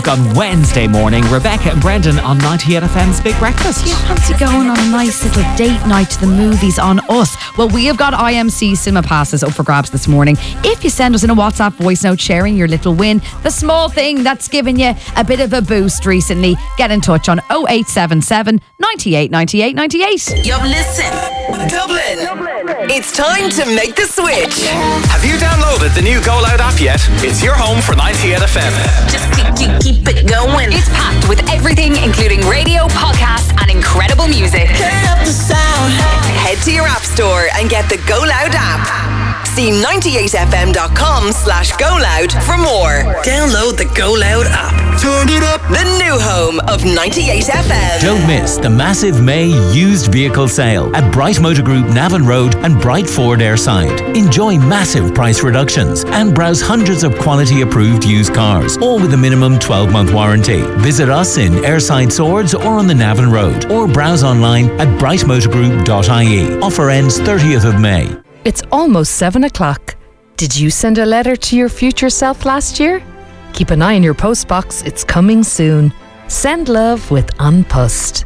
On Wednesday morning, Rebecca and Brendan on 98FM's Big Breakfast. You fancy going on a nice little date night to the movies on us? Well, we have got IMC cinema passes up for grabs this morning. If you send us in a WhatsApp voice note sharing your little win, the small thing that's given you a bit of a boost recently, get in touch on 0877 98 98 98. Yo, listen, Dublin. It's time to make the switch. Have you downloaded the new Go Loud app yet? It's your home for 98FM. Just keep it going. It's packed with everything, including radio, podcasts, and incredible music. Turn up the sound. Head to your app store and get the Go Loud app. See 98fm.com/Go Loud for more. Download the Go Loud app. Turn it up. The new home of 98FM. Don't miss the massive May used vehicle sale at Bright Motor Group Navan Road and Bright Ford Airside. Enjoy massive price reductions and browse hundreds of quality approved used cars, all with a minimum 12-month warranty. Visit us in Airside Swords or on the Navan Road, or browse online at brightmotorgroup.ie. Offer ends 30th of May. It's almost 7 o'clock. Did you send a letter to your future self last year? Keep an eye on your postbox, it's coming soon. Send love with An Post.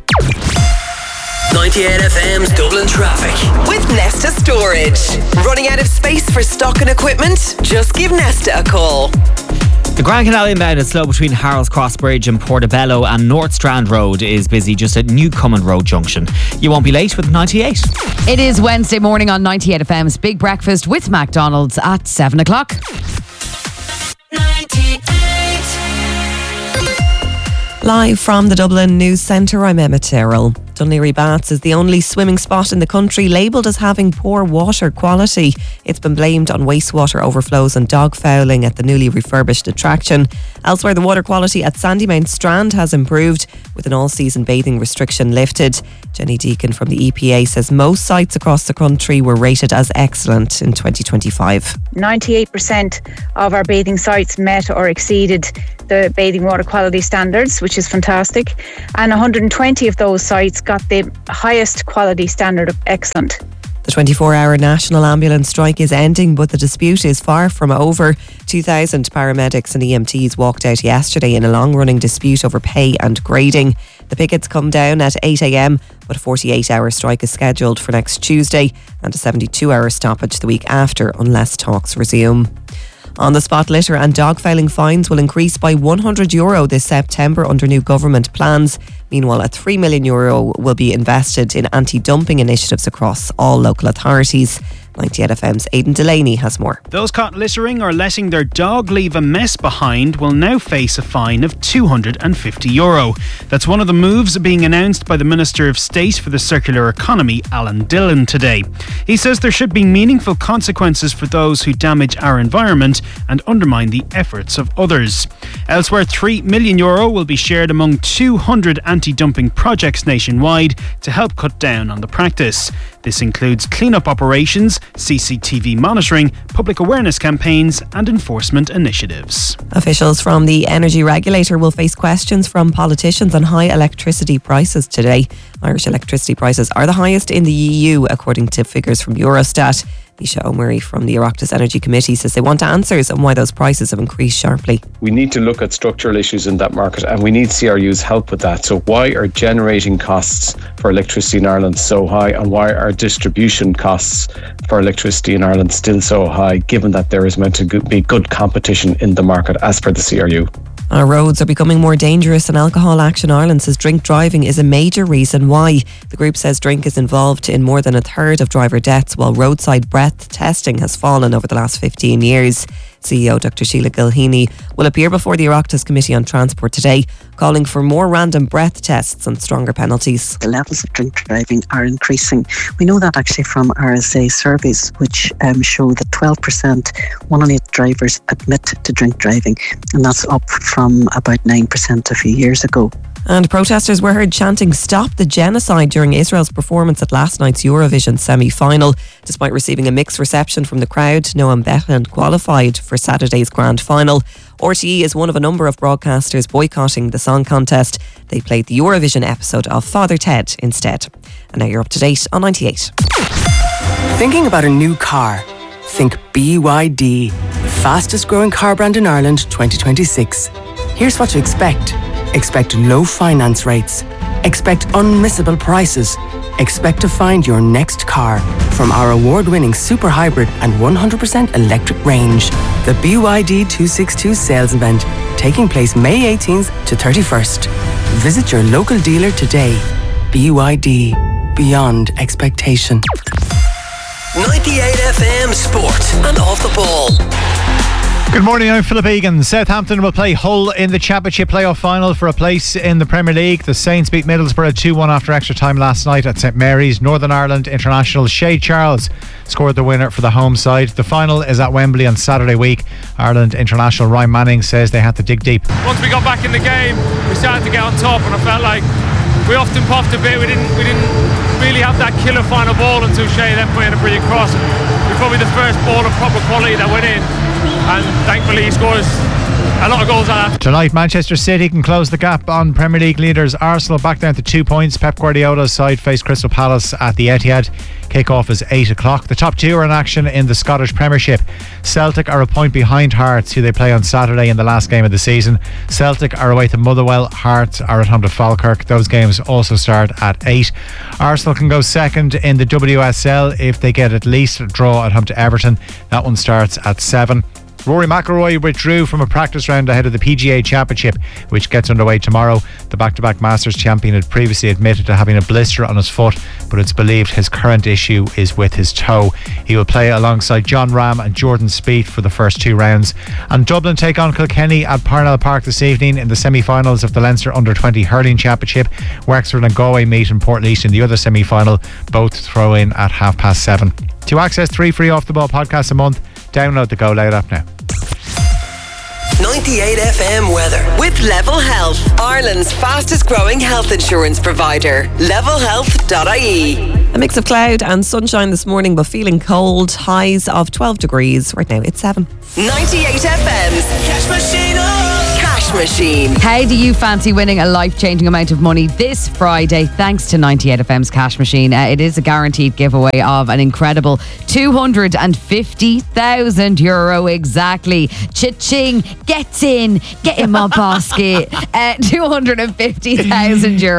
98FM's Dublin traffic with Nesta Storage. Running out of space for stock and equipment? Just give Nesta a call. The Grand Canal inbound is slow between Harold's Cross Bridge and Portobello, and North Strand Road is busy just at Newcomen Road Junction. You won't be late with 98. It is Wednesday morning on 98FM's Big Breakfast with McDonald's at 7 o'clock. 98. Live from the Dublin News Centre, I'm Emma Tyrrell. Dunleary Baths is the only swimming spot in the country labelled as having poor water quality. It's been blamed on wastewater overflows and dog fouling at the newly refurbished attraction. Elsewhere, the water quality at Sandymount Strand has improved, with an all-season bathing restriction lifted. Jenny Deacon from the EPA says most sites across the country were rated as excellent in 2025. 98% of our bathing sites met or exceeded the bathing water quality standards, which is fantastic. And 120 of those sites got the highest quality standard of excellent. The 24-hour national ambulance strike is ending, but the dispute is far from over. 2,000 paramedics and EMTs walked out yesterday in a long-running dispute over pay and grading. The pickets come down at 8 a.m, but a 48-hour strike is scheduled for next Tuesday and a 72-hour stoppage the week after unless talks resume. On the spot, litter and dog fouling fines will increase by €100 this September under new government plans. Meanwhile, a €3 million will be invested in anti-dumping initiatives across all local authorities. 98FM's Aidan Delaney has more. Those caught littering or letting their dog leave a mess behind will now face a fine of €250. That's one of the moves being announced by the Minister of State for the Circular Economy, Alan Dillon, today. He says there should be meaningful consequences for those who damage our environment and undermine the efforts of others. Elsewhere, €3 million will be shared among 200 anti-dumping projects nationwide to help cut down on the practice. This includes clean-up operations, CCTV monitoring, public awareness campaigns and enforcement initiatives. Officials from the energy regulator will face questions from politicians on high electricity prices today. Irish electricity prices are the highest in the EU, according to figures from Eurostat. Nisha O'Murray from the Oireachtas Energy Committee says they want answers on why those prices have increased sharply. We need to look at structural issues in that market and we need CRU's help with that. So why are generating costs for electricity in Ireland so high, and why are distribution costs for electricity in Ireland still so high, given that there is meant to be good competition in the market as per the CRU? Our roads are becoming more dangerous, and Alcohol Action Ireland says drink driving is a major reason why. The group says drink is involved in more than a third of driver deaths, while roadside breath testing has fallen over the last 15 years. CEO Dr. Sheila Gilheany will appear before the Oireachtas Committee on Transport today, calling for more random breath tests and stronger penalties. The levels of drink driving are increasing. We know that actually from RSA surveys, which show that 12%, 1 in 8 drivers admit to drink driving, and that's up from about 9% a few years ago. And protesters were heard chanting "Stop the Genocide" during Israel's performance at last night's Eurovision semi-final. Despite receiving a mixed reception from the crowd, Noam Bethlen qualified for Saturday's grand final. RTE is one of a number of broadcasters boycotting the song contest. They played the Eurovision episode of Father Ted instead. And now you're up to date on 98. Thinking about a new car? Think BYD, the fastest growing car brand in Ireland 2026. Here's what to expect. Expect low finance rates. Expect unmissable prices. Expect to find your next car from our award-winning super hybrid and 100% electric range. The BYD 262 sales event taking place May 18th to 31st. Visit your local dealer today. BYD, beyond expectation. 98 FM Sport and Off the Ball. Good morning, I'm Philip Egan. Southampton will play Hull in the Championship playoff final for a place in the Premier League. The Saints beat Middlesbrough 2-1 after extra time last night at St Mary's. Northern Ireland international Shay Charles scored the winner for the home side. The final is at Wembley on Saturday week. Ireland international Ryan Manning says they had to dig deep. Once we got back in the game, we started to get on top, and I felt like we often puffed a bit. We didn't really have that killer final ball until Shay then put in a brilliant cross. It was probably the first ball of proper quality that went in, and thankfully he scores a lot of goals like that. Tonight, Manchester City can close the gap on Premier League leaders Arsenal back down to 2 points. Pep Guardiola's side face Crystal Palace at the Etihad. Kick-off is 8 o'clock. The top two are in action in the Scottish Premiership. Celtic are a point behind Hearts, who they play on Saturday in the last game of the season. Celtic are away to Motherwell. Hearts are at home to Falkirk. Those games also start at 8. Arsenal can go second in the WSL if they get at least a draw at home to Everton. That one starts at 7. Rory McIlroy withdrew from a practice round ahead of the PGA Championship, which gets underway tomorrow. The back-to-back Masters champion had previously admitted to having a blister on his foot, but it's believed his current issue is with his toe. He will play alongside John Ram and Jordan Spieth for the first 2 rounds. And Dublin take on Kilkenny at Parnell Park this evening in the semi-finals of the Leinster Under-20 Hurling Championship. Wexford and Galway meet in Portlaoise in the other semi-final. Both throw in at 7:30. To access 3 free Off the Ball podcasts a month, download the Go Loud app now. 98 FM weather With Level Health, Ireland's fastest growing health insurance provider. Levelhealth.ie. A mix of cloud and sunshine this morning, but feeling cold. Highs of 12 degrees. Right now it's 7. 98 FM's Cash Machine. Cash Machine. How do you fancy winning a life-changing amount of money this Friday thanks to 98 FM's Cash Machine? It is a guaranteed giveaway of an incredible €250,000 exactly. Cha-ching, get in my basket. €250,000